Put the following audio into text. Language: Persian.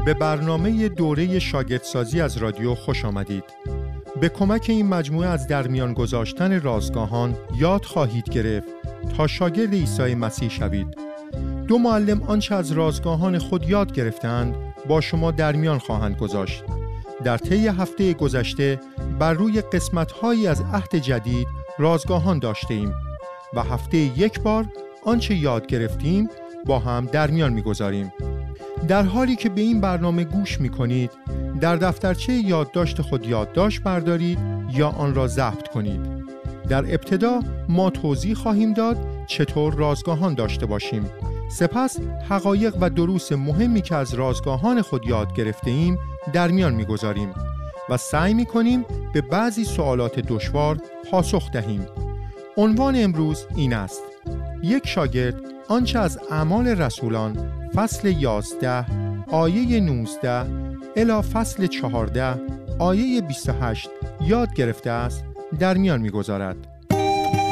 به برنامه دوره شاگردسازی از رادیو خوش آمدید. به کمک این مجموعه از در میان گذاشتن رازگاهان یاد خواهید گرفت تا شاگرد عیسی مسیح شوید. دو معلم آنچه از رازگاهان خود یاد گرفتند با شما در میان خواهند گذاشت. در طی هفته گذشته بر روی قسمت‌هایی از عهد جدید رازگاهان داشتیم و هفته یک بار آنچه یاد گرفتیم با هم در میان می‌گذاریم. در حالی که به این برنامه گوش می‌کنید، در دفترچه یادداشت خود یادداشت بردارید یا آن را ضبط کنید. در ابتدا ما توضیح خواهیم داد چطور رازگاهان داشته باشیم. سپس حقایق و دروس مهمی که از رازگاهان خود یاد گرفته ایم در میان می‌گذاریم و سعی می‌کنیم به بعضی سوالات دشوار پاسخ دهیم. عنوان امروز این است: یک شاگرد آنچه از اعمال رسولان فصل 11 آیه 19 الی فصل 14 آیه 28 یاد گرفته است در میان می‌گذارد.